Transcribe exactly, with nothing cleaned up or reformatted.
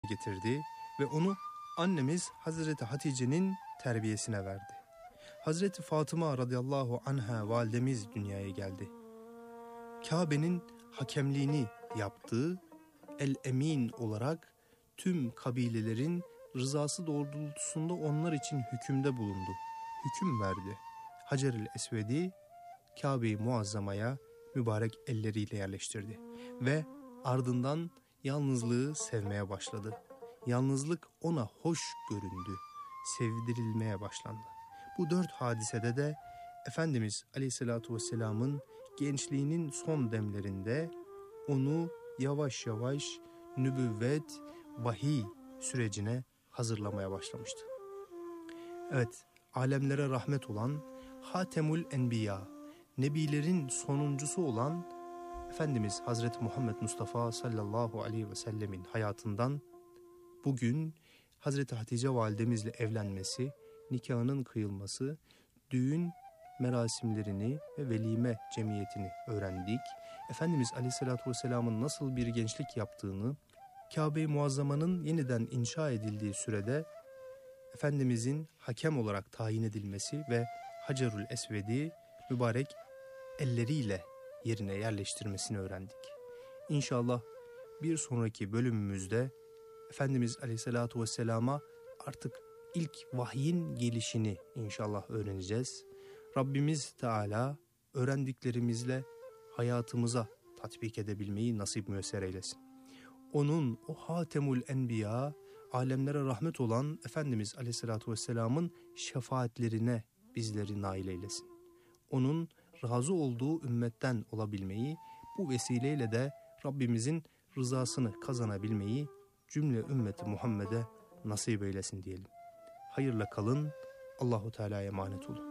getirdi ve onu annemiz Hazreti Hatice'nin terbiyesine verdi. Hazreti Fatıma radıyallahu anha validemiz dünyaya geldi. Kabe'nin hakemliğini yaptığı el-emin olarak tüm kabilelerin rızası doğrultusunda onlar için hükümde bulundu. Hüküm verdi. Hacer-ül Esved'i Kabe-i Muazzama'ya mübarek elleriyle yerleştirdi. Ve ardından yalnızlığı sevmeye başladı. Yalnızlık ona hoş göründü. Sevdirilmeye başlandı. Bu dört hadisede de Efendimiz Aleyhisselatü Vesselam'ın gençliğinin son demlerinde onu yavaş yavaş nübüvvet, vahiy sürecine hazırlamaya başlamıştı. Evet, alemlere rahmet olan Hatemül Enbiya, Nebilerin sonuncusu olan Efendimiz Hazreti Muhammed Mustafa sallallahu aleyhi ve sellemin hayatından bugün Hazreti Hatice validemizle evlenmesi, nikahının kıyılması, düğün merasimlerini ve velime cemiyetini öğrendik. Efendimiz Aleyhisselatü Vesselam'ın nasıl bir gençlik yaptığını, Kabe-i Muazzama'nın yeniden inşa edildiği sürede Efendimizin hakem olarak tayin edilmesi ve Hacerül Esved'i mübarek elleriyle yerine yerleştirmesini öğrendik. İnşallah bir sonraki bölümümüzde Efendimiz Aleyhisselatü Vesselam'a artık ilk vahyin gelişini inşallah öğreneceğiz. Rabbimiz Teala öğrendiklerimizle hayatımıza tatbik edebilmeyi nasip müyesser eylesin. Onun o Hatemül Enbiya, alemlere rahmet olan Efendimiz Aleyhisselatü Vesselam'ın şefaatlerine bizleri nail eylesin. Onun razı olduğu ümmetten olabilmeyi, bu vesileyle de Rabbimizin rızasını kazanabilmeyi cümle ümmeti Muhammed'e nasip eylesin diyelim. Hayırla kalın, Allahu Teala'ya emanet olun.